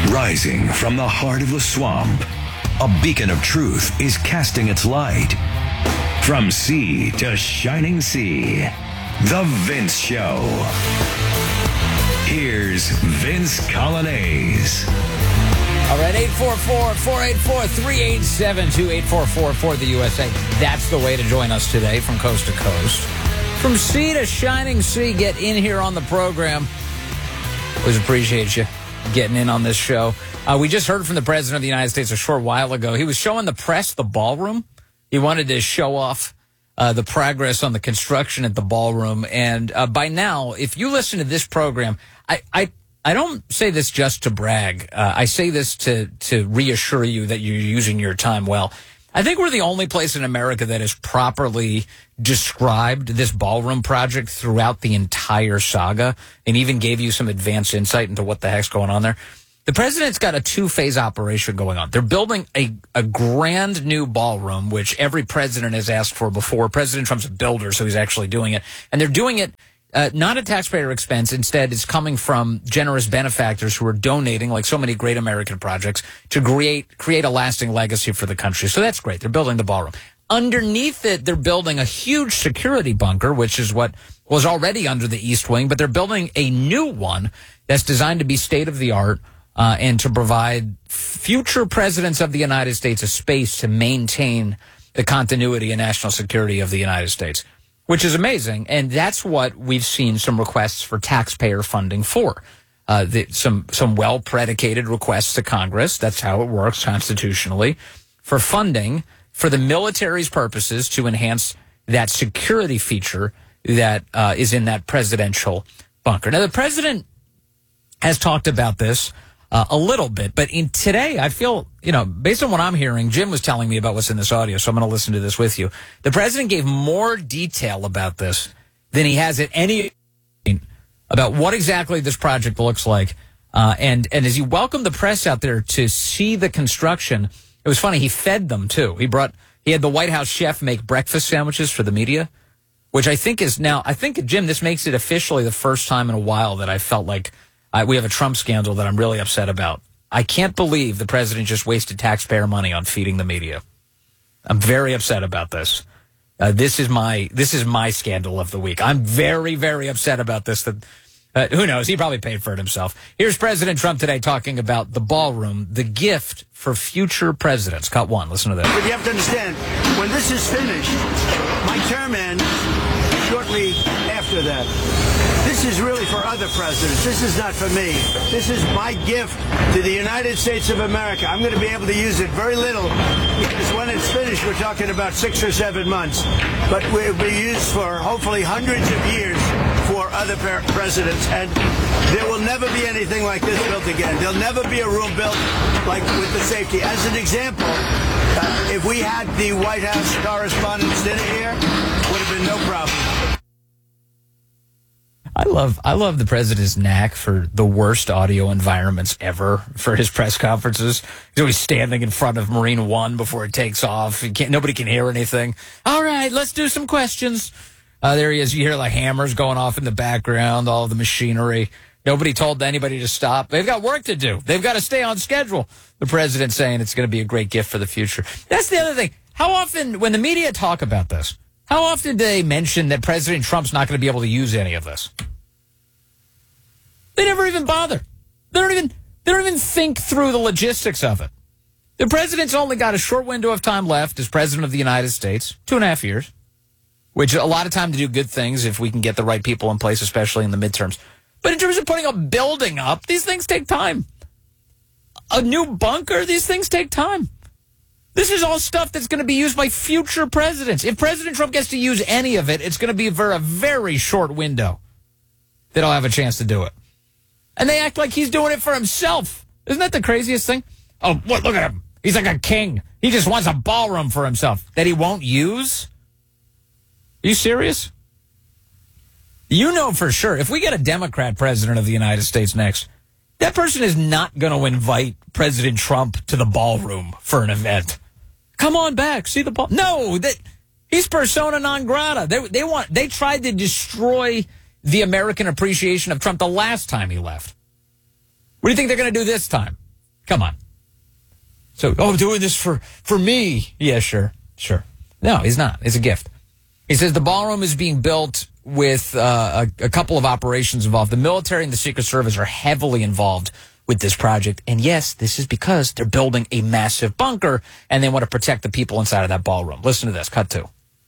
Rising from the heart of the swamp, a beacon of truth is casting its light. From sea to shining sea, The Vince Show. Here's Vince Coglianese. All right, 844-484-3872, 844 for the USA. That's the way to join us today from coast to coast. From sea to shining sea, get in here on the program. Always appreciate you getting in on this show. We just heard from the President of the United States a short while ago. He was showing the press the ballroom. He wanted to show off the progress on the construction at the ballroom. And by now, if you listen to this program, I don't say this just to brag. I say this to reassure you that you're using your time well. I think we're the only place in America that has properly described this ballroom project throughout the entire saga and even gave you some advanced insight into what the heck's going on there. The president's got a two-phase operation going on. They're building a grand new ballroom, which every president has asked for before. President Trump's a builder, so he's actually doing it. And they're doing it not at taxpayer expense. Instead, it's coming from generous benefactors who are donating, like so many great American projects, to create a lasting legacy for the country. So that's great. They're building the ballroom. Underneath it, they're building a huge security bunker, which is what was already under the East Wing, but they're building a new one that's designed to be state-of-the-art and to provide future presidents of the United States a space to maintain the continuity and national security of the United States, which is amazing. And that's what we've seen some requests for taxpayer funding for. Some well-predicated requests to Congress. That's how it works constitutionally, for funding for the military's purposes to enhance that security feature that is in that presidential bunker. Now, the president has talked about this a little bit, but today I feel, based on what I'm hearing, Jim was telling me about what's in this audio, so I'm going to listen to this with you. The president gave more detail about this than he has at any about what exactly this project looks like. And as he welcomed the press out there to see the construction, it was funny. He fed them too. He had the White House chef make breakfast sandwiches for the media, which I think Jim, this makes it officially the first time in a while that I felt like we have a Trump scandal that I'm really upset about. I can't believe the president just wasted taxpayer money on feeding the media. I'm very upset about this. This is my scandal of the week. I'm very, very upset about this. Who knows? He probably paid for it himself. Here's President Trump today talking about the ballroom, the gift for future presidents. Cut one. Listen to this. But you have to understand, when this is finished, my term ends shortly after that. This is really for other presidents. This is not for me. This is my gift to the United States of America. I'm going to be able to use it very little because when it's finished, we're talking about 6 or 7 months. But it will be used for hopefully hundreds of years for other presidents. And there will never be anything like this built again. There'll never be a room built like with the safety. As an example, if we had the White House Correspondents' Dinner here, would have been no problem. I love the president's knack for the worst audio environments ever for his press conferences. He's always standing in front of Marine One before it takes off. Nobody can hear anything. All right, let's do some questions. There he is. You hear like hammers going off in the background, all the machinery. Nobody told anybody to stop. They've got work to do. They've got to stay on schedule. The president saying it's going to be a great gift for the future. That's the other thing. How often, when the media talk about this, how often do they mention that President Trump's not going to be able to use any of this? They never even bother. They don't even think through the logistics of it. The president's only got a short window of time left as president of the United States, 2.5 years, which a lot of time to do good things if we can get the right people in place, especially in the midterms. But in terms of putting a building up, these things take time. A new bunker, these things take time. This is all stuff that's going to be used by future presidents. If President Trump gets to use any of it, it's going to be for a very short window that I'll have a chance to do it. And they act like he's doing it for himself. Isn't that the craziest thing? Oh, look at him. He's like a king. He just wants a ballroom for himself that he won't use. Are you serious? You know for sure, if we get a Democrat president of the United States next, that person is not going to invite President Trump to the ballroom for an event. Come on back, see the ball. No, he's persona non grata. They tried to destroy the American appreciation of Trump the last time he left. What do you think they're going to do this time? Come on. So, I'm doing this for me. Yeah, sure. No, he's not. It's a gift. He says the ballroom is being built with a couple of operations involved. The military and the Secret Service are heavily involved with this project. And yes, this is because they're building a massive bunker and they want to protect the people inside of that ballroom. Listen to this. Cut 2.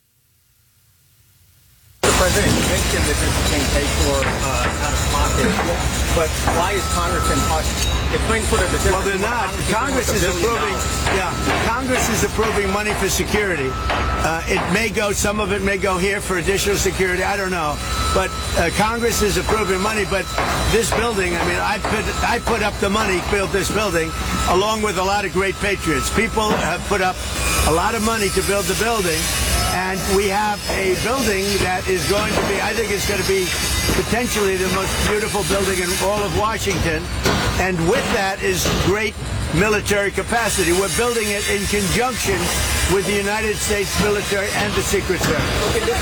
The president mentioned that this is being paid for out of pocket, but why is Congress in pocket? Explain sort of the difference. Well, they're not. Congress is approving. Yeah, Congress is approving money for security. It may go. Some of it may go here for additional security. I don't know, but Congress is approving money. But this building, I mean, I put up the money, built this building, along with a lot of great patriots. People have put up a lot of money to build the building. And we have a building that is going to be, I think it's going to be potentially the most beautiful building in all of Washington. And with that is great military capacity. We're building it in conjunction with the United States military and the Secret Service.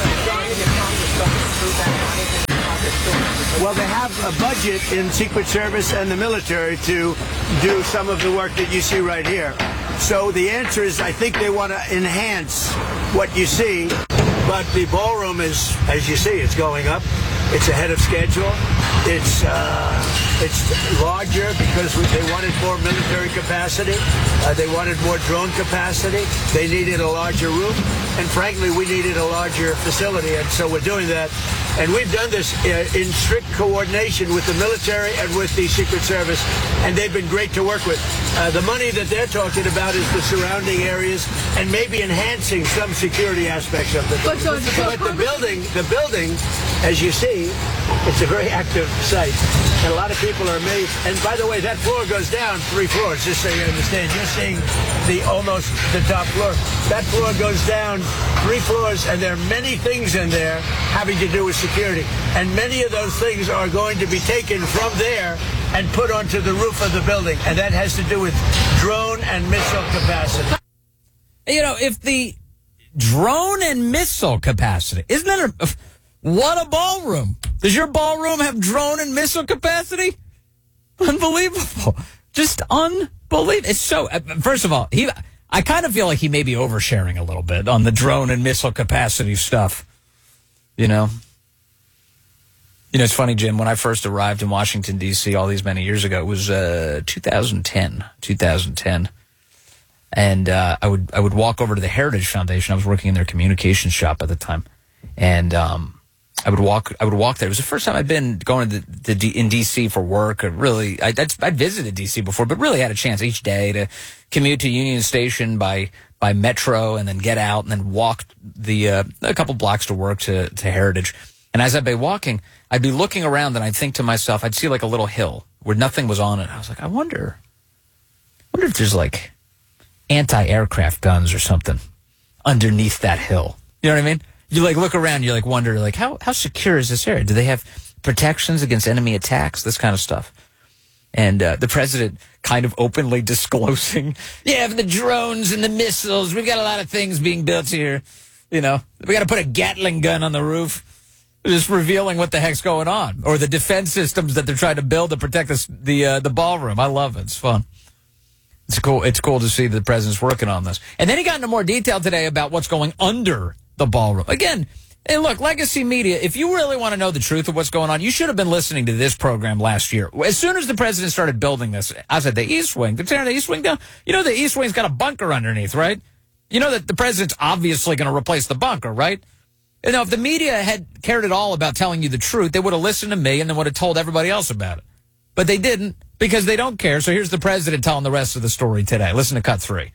Well, they have a budget in Secret Service and the military to do some of the work that you see right here. So the answer is, I think they want to enhance what you see. But the ballroom is, as you see, it's going up. It's ahead of schedule. It's larger because they wanted more military capacity. They wanted more drone capacity. They needed a larger room. And frankly, we needed a larger facility. And so we're doing that. And we've done this in strict coordination with the military and with the Secret Service. And they've been great to work with. The money that they're talking about is the surrounding areas and maybe enhancing some security aspects of it. But the building, as you see, it's a very active site. And a lot of people are amazed. And by the way, that floor goes down 3 floors, just so you understand. You're seeing almost the top floor. That floor goes down 3 floors, and there are many things in there having to do with security. And many of those things are going to be taken from there and put onto the roof of the building. And that has to do with drone and missile capacity. You know, if the drone and missile capacity, isn't that what a ballroom? Does your ballroom have drone and missile capacity? Unbelievable. Just unbelievable. It's so, first of all, I kind of feel like he may be oversharing a little bit on the drone and missile capacity stuff. You know, it's funny, Jim, when I first arrived in Washington, D.C. all these many years ago, it was 2010. And I would walk over to the Heritage Foundation. I was working in their communications shop at the time. And I would walk there. It was the first time I'd been going in D.C. for work. I'd visited D.C. before, but really had a chance each day to commute to Union Station by metro and then get out and then walk a couple blocks to work to Heritage. And as I'd be walking, I'd be looking around and I'd think to myself, I'd see like a little hill where nothing was on it. I was like, I wonder if there's like anti-aircraft guns or something underneath that hill. You know what I mean? You like look around, you like wonder like how secure is this area? Do they have protections against enemy attacks? This kind of stuff. And the president kind of openly disclosing, yeah, the drones and the missiles, we've got a lot of things being built here. You know, we got to put a Gatling gun on the roof. Just revealing what the heck's going on, or the defense systems that they're trying to build to protect the ballroom. I love it. It's fun. It's cool. It's cool to see the president's working on this. And then he got into more detail today about what's going under the ballroom. Again, hey, look, Legacy Media, if you really want to know the truth of what's going on, you should have been listening to this program last year. As soon as the president started building this, I said, the East Wing, they're tearing the East Wing down. You know the East Wing's got a bunker underneath, right? You know that the president's obviously going to replace the bunker, right? You know, if the media had cared at all about telling you the truth, they would have listened to me and then would have told everybody else about it. But they didn't because they don't care. So here's the president telling the rest of the story today. Listen to cut 3.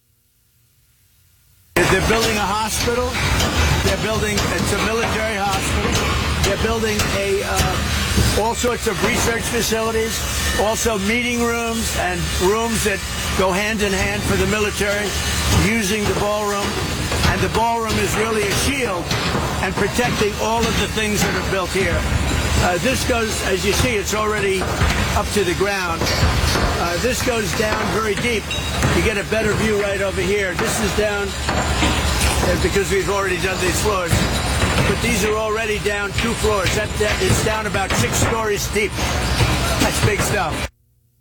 They're building a hospital. It's a military hospital. They're building all sorts of research facilities, also meeting rooms and rooms that go hand in hand for the military using the ballroom. And the ballroom is really a shield and protecting all of the things that are built here. This goes, as you see, it's already up to the ground. This goes down very deep. You get a better view right over here. This is down because we've already done these floors. But these are already down 2 floors. It's down about 6 stories deep. That's big stuff.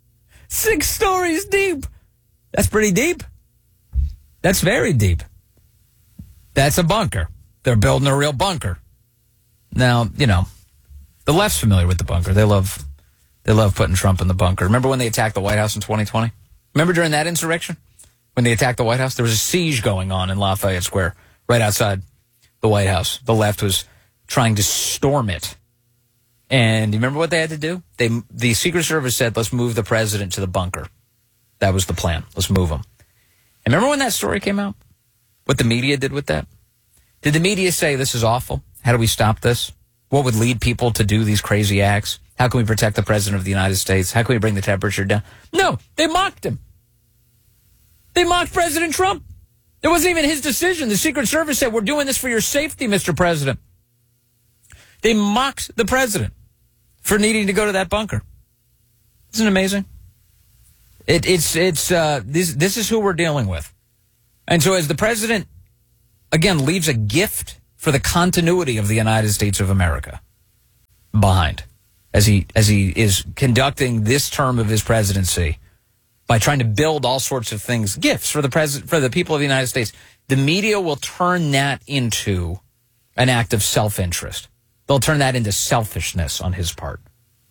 6 stories deep. That's pretty deep. That's very deep. That's a bunker. They're building a real bunker. Now, the left's familiar with the bunker. They love putting Trump in the bunker. Remember when they attacked the White House in 2020? Remember during that insurrection? When they attacked the White House? There was a siege going on in Lafayette Square, right outside the White House. The left was trying to storm it. And you remember what they had to do? The Secret Service said, let's move the president to the bunker. That was the plan. Let's move him. And remember when that story came out? What the media did with that? Did the media say, this is awful? How do we stop this? What would lead people to do these crazy acts? How can we protect the president of the United States? How can we bring the temperature down? No, they mocked him. They mocked President Trump. It wasn't even his decision. The Secret Service said, we're doing this for your safety, Mr. President. They mocked the president for needing to go to that bunker. Isn't it amazing? This is who we're dealing with. And so as the president, again, leaves a gift for the continuity of the United States of America behind, as he is conducting this term of his presidency by trying to build all sorts of things, gifts for the people of the United States, the media will turn that into an act of self-interest. They'll turn that into selfishness on his part.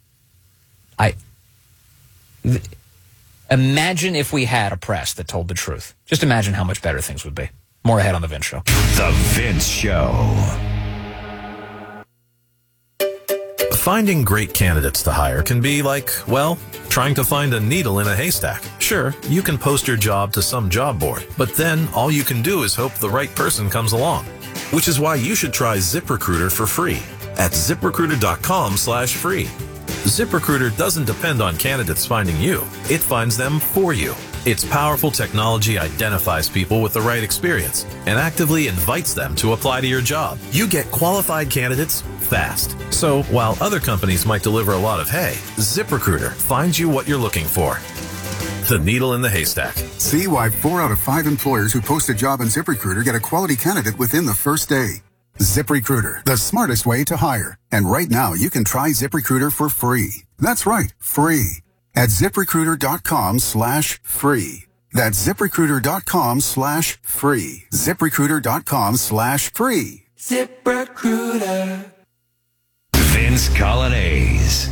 Imagine if we had a press that told the truth. Just imagine how much better things would be. More ahead on The Vince Show. The Vince Show. Finding great candidates to hire can be like, well, trying to find a needle in a haystack. Sure, you can post your job to some job board, but then all you can do is hope the right person comes along. Which is why you should try ZipRecruiter for free at ZipRecruiter.com/free. ZipRecruiter doesn't depend on candidates finding you. It finds them for you. Its powerful technology identifies people with the right experience and actively invites them to apply to your job. You get qualified candidates fast. So while other companies might deliver a lot of hay, ZipRecruiter finds you what you're looking for. The needle in the haystack. See why 4 out of 5 employers who post a job on ZipRecruiter get a quality candidate within the first day. ZipRecruiter, the smartest way to hire. And right now, you can try ZipRecruiter for free. That's right, free. At ZipRecruiter.com/free. That's ZipRecruiter.com/free. ZipRecruiter.com/free. ZipRecruiter. Vince Colonnese.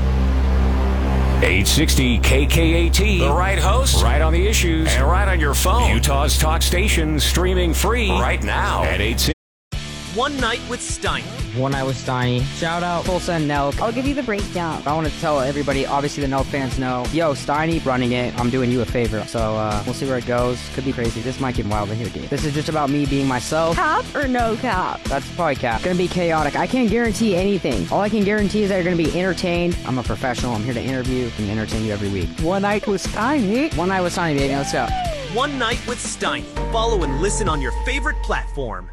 860 KKAT. The right host, right on the issues, and right on your phone. Utah's talk station, streaming free right now at 860. One Night with Steiny. One Night with Steiny. Shout out Tulsa and Nelk. I'll give you the breakdown. I want to tell everybody, obviously the Nelk fans know, yo, Steiny running it. I'm doing you a favor. So we'll see where it goes. Could be crazy. This might get wild in here, dude. This is just about me being myself. Cap or no cap? That's probably cap. Gonna be chaotic. I can't guarantee anything. All I can guarantee is that you're gonna be entertained. I'm a professional. I'm here to interview and entertain you every week. One Night with Steiny. One Night with Steiny, baby. Let's go. One Night with Steiny. Follow and listen on your favorite platform.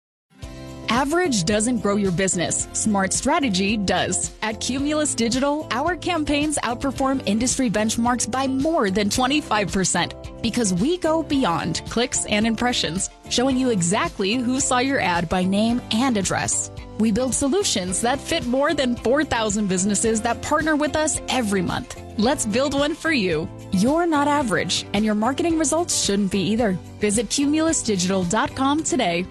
Average doesn't grow your business. Smart strategy does. At Cumulus Digital, our campaigns outperform industry benchmarks by more than 25% because we go beyond clicks and impressions, showing you exactly who saw your ad by name and address. We build solutions that fit more than 4,000 businesses that partner with us every month. Let's build one for you. You're not average, and your marketing results shouldn't be either. Visit cumulusdigital.com today.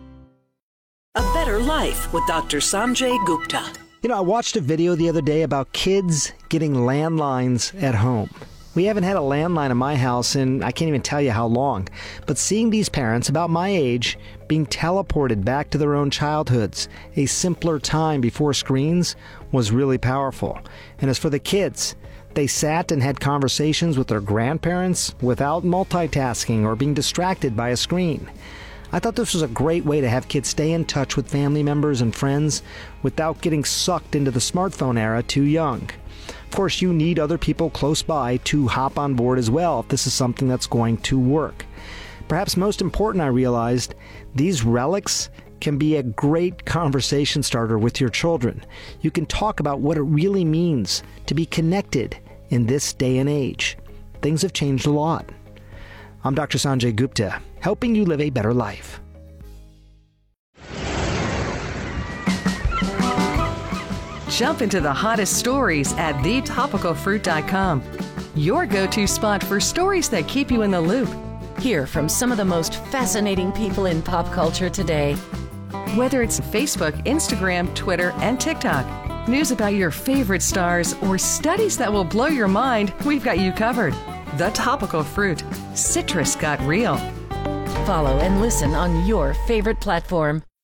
A Better Life with Dr. Sanjay Gupta. You know, I watched a video the other day about kids getting landlines at home. We haven't had a landline in my house in I can't even tell you how long. But seeing these parents about my age being teleported back to their own childhoods, a simpler time before screens, was really powerful. And as for the kids, they sat and had conversations with their grandparents without multitasking or being distracted by a screen. I thought this was a great way to have kids stay in touch with family members and friends without getting sucked into the smartphone era too young. Of course, you need other people close by to hop on board as well if this is something that's going to work. Perhaps most important, I realized, these relics can be a great conversation starter with your children. You can talk about what it really means to be connected in this day and age. Things have changed a lot. I'm Dr. Sanjay Gupta, helping you live a better life. Jump into the hottest stories at thetopicalfruit.com. your go-to spot for stories that keep you in the loop. Hear from some of the most fascinating people in pop culture today. Whether it's Facebook, Instagram, Twitter, and TikTok, news about your favorite stars, or studies that will blow your mind, we've got you covered. The Topical Fruit. Citrus got real. Follow and listen on your favorite platform.